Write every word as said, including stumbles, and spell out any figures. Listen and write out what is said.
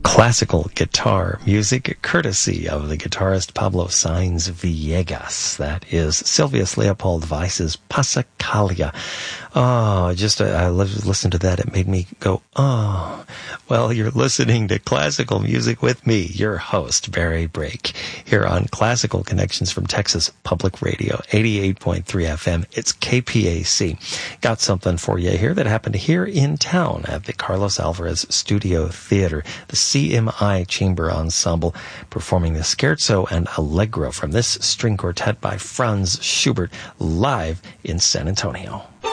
classical guitar music courtesy of the guitarist Pablo Sainz Villegas. That is Silvius Leopold Weiss's Passacaglia. Oh, just uh, I listened to that. It made me go, oh. Well, you're listening to Classical Music with me, your host, Barry Brake, here on Classical Connections from Texas Public Radio, eighty-eight point three F M. It's K P A C. Got something for you here that happened here in town at the Carlos Alvarez Studio Theater. The C M I Chamber Ensemble performing the Scherzo and Allegro from this string quartet by Franz Schubert live in San Antonio.